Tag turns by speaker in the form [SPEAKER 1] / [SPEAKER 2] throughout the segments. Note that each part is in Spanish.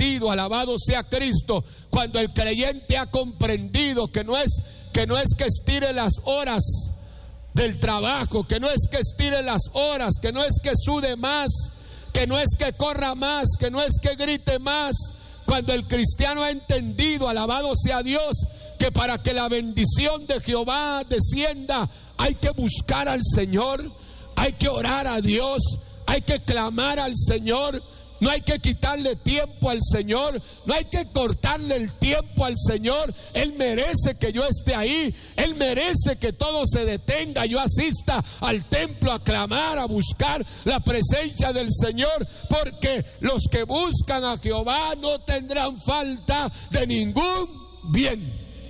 [SPEAKER 1] entendido, alabado sea Cristo, cuando el creyente ha comprendido que no es que estire las horas del trabajo, que no es que estire las horas, que no es que sude más, que no es que corra más, que no es que grite más. Cuando el cristiano ha entendido, alabado sea Dios, que para que la bendición de Jehová descienda hay que buscar al Señor, hay que orar a Dios, hay que clamar al Señor. No hay que quitarle tiempo al Señor, no hay que cortarle el tiempo al Señor. Él merece que yo esté ahí, Él merece que todo se detenga, yo asista al templo a clamar, a buscar la presencia del Señor, porque los que buscan a Jehová no tendrán falta de ningún bien.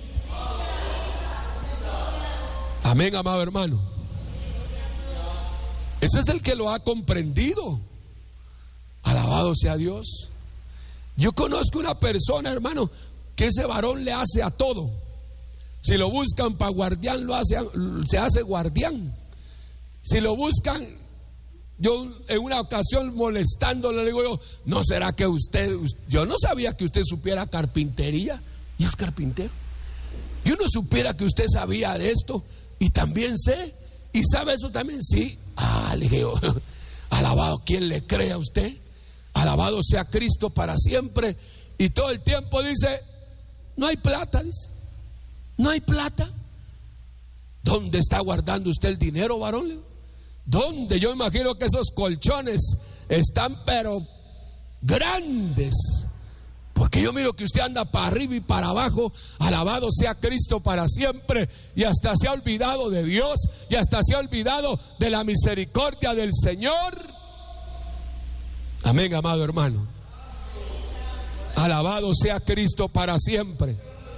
[SPEAKER 1] Amén, amado hermano. Ese es el que lo ha comprendido. Alabado sea Dios. Yo conozco una persona, hermano, que ese varón le hace a todo. Si lo buscan para guardián, se hace guardián. Si lo buscan, yo en una ocasión molestándole le digo yo, ¿no será que yo no sabía que usted supiera carpintería? Y es carpintero. Yo no supiera que usted sabía de esto. Y también sé. ¿Y sabe eso también? Sí. Le dije yo, alabado, ¿quién le cree a usted? Alabado sea Cristo para siempre. Y todo el tiempo dice, no hay plata, dice. No hay plata. ¿Dónde está guardando usted el dinero, varón? ¿Dónde? Yo imagino que esos colchones están pero grandes, porque yo miro que usted anda para arriba y para abajo. Alabado sea Cristo para siempre. Y hasta se ha olvidado de Dios, y hasta se ha olvidado de la misericordia del Señor. Amén, amado hermano. Alabado sea Cristo para siempre.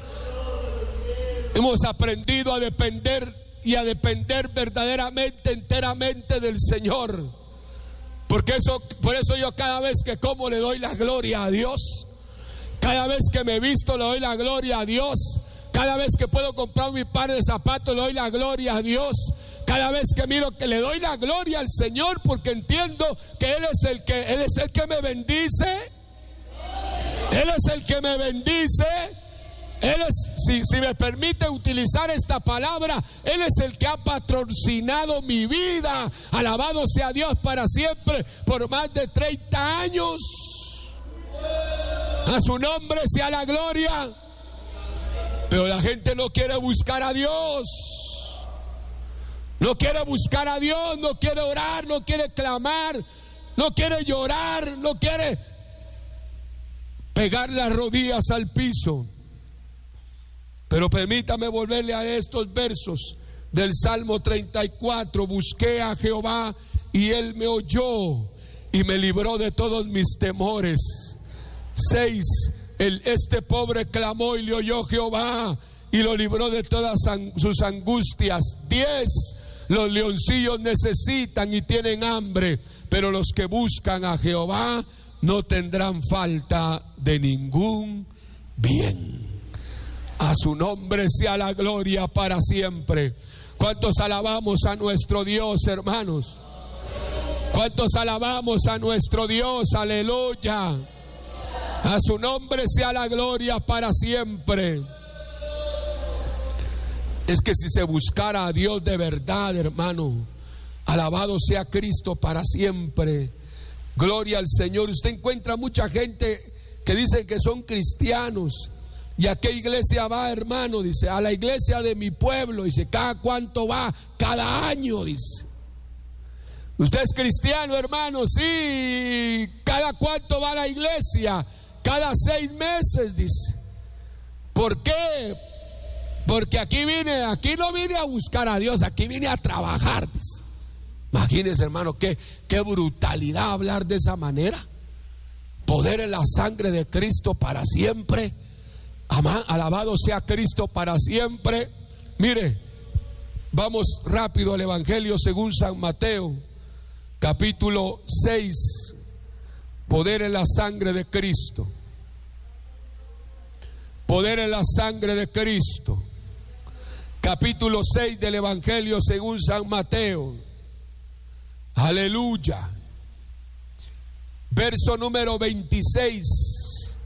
[SPEAKER 1] Hemos aprendido a depender y a depender verdaderamente, enteramente del Señor. Por eso yo cada vez que como le doy la gloria a Dios. Cada vez que me visto le doy la gloria a Dios. Cada vez que puedo comprar mi par de zapatos le doy la gloria a Dios. Cada vez que miro que le doy la gloria al Señor, porque entiendo que Él es el que me bendice. Él es el que me bendice. Él es, si me permite utilizar esta palabra, Él es el que ha patrocinado mi vida. Alabado sea Dios para siempre, por más de 30 años. A su nombre sea la gloria. Pero la gente no quiere buscar a Dios. No quiere buscar a Dios, no quiere orar, no quiere clamar, no quiere llorar, no quiere pegar las rodillas al piso. Pero permítame volverle a estos versos del Salmo 34. Busqué a Jehová y Él me oyó y me libró de todos mis temores. 6. Este pobre clamó y le oyó Jehová y lo libró de todas sus angustias. 10. Los leoncillos necesitan y tienen hambre, pero los que buscan a Jehová no tendrán falta de ningún bien. A su nombre sea la gloria para siempre. ¿Cuántos alabamos a nuestro Dios, hermanos? ¿Cuántos alabamos a nuestro Dios? Aleluya. A su nombre sea la gloria para siempre. Es que si se buscara a Dios de verdad, hermano, alabado sea Cristo para siempre. Gloria al Señor. Usted encuentra mucha gente que dice que son cristianos. ¿Y a qué iglesia va, hermano? Dice, a la iglesia de mi pueblo. Dice, ¿cada cuánto va? Cada año, dice. ¿Usted es cristiano, hermano? Sí. ¿Cada cuánto va a la iglesia? Cada 6 meses, dice. ¿Por qué? Porque aquí no vine a buscar a Dios, aquí vine a trabajar, dice. Imagínense, hermano, qué brutalidad hablar de esa manera. Poder en la sangre de Cristo para siempre. Alabado sea Cristo para siempre. Mire, vamos rápido al Evangelio según San Mateo, capítulo 6. Poder en la sangre de Cristo. Poder en la sangre de Cristo. Capítulo 6 del Evangelio según San Mateo. Aleluya. Verso número 26.